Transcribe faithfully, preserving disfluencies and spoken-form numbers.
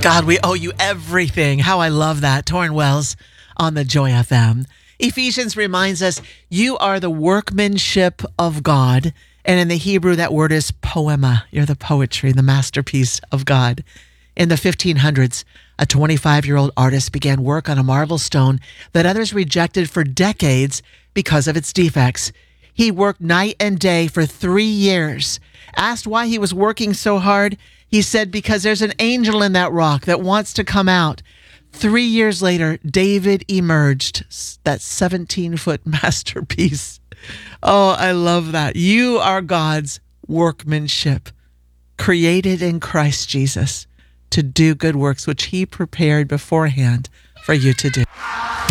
God, we owe you everything. How I love that. Torrin Wells on the Joy F M. Ephesians reminds us you are the workmanship of God. And in the Hebrew, that word is poema. You're the poetry, the masterpiece of God. In the fifteen hundreds, a twenty-five-year-old artist began work on a marble stone that others rejected for decades because of its defects. He worked night and day for three years. Asked why he was working so hard, he said, because there's an angel in that rock that wants to come out. Three years later, David emerged, that seventeen-foot masterpiece. Oh, I love that. You are God's workmanship, created in Christ Jesus to do good works, which he prepared beforehand for you to do.